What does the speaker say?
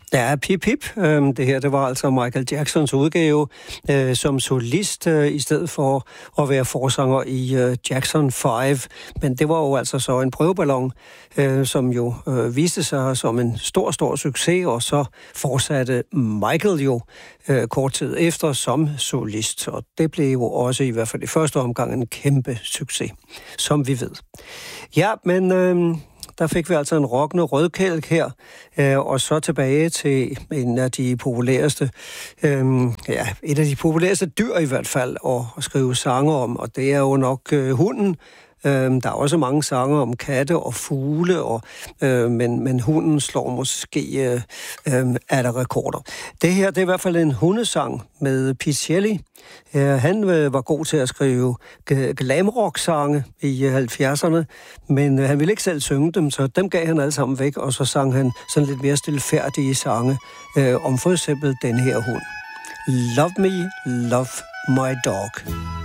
Ja, Pip Pip. Det her, det var altså Michael Jacksons udgave som solist, i stedet for at være forsanger i Jackson 5. Men det var jo altså så en prøveballon, som jo viste sig som en stor, stor succes, og så fortsatte Michael jo kort tid efter som solist. Og det blev jo også i hvert fald i første omgang en kæmpe succes, som vi ved. Ja, men der fik vi altså en rockende rødkælk her, og så tilbage til en af de populæreste, et af de populæreste dyr i hvert fald at skrive sange om, og det er jo nok hunden. Der er også mange sange om katte og fugle, men hunden slår måske alle rekorder. Det her, det er i hvert fald en hundesang med Pete Shelley. Han var god til at skrive glamrock-sange i 70'erne, men han ville ikke selv synge dem, så dem gav han alle sammen væk, og så sang han sådan lidt mere stilfærdige sange om for eksempel den her hund. Love Me, Love My Dog.